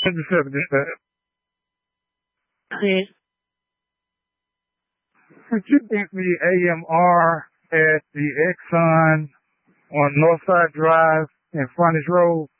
dispatch. Okay. Could you get me AMR at the Exxon on Northside Drive and Frontage Road?